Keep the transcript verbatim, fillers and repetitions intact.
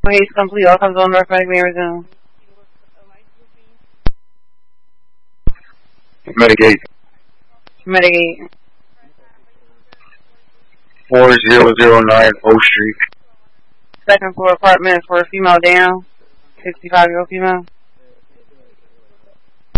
Case complete. All comes on North Bank, may resume. Mitigate. Mitigate. four zero zero nine O Street. Second floor apartment for a female down. sixty-five year old female.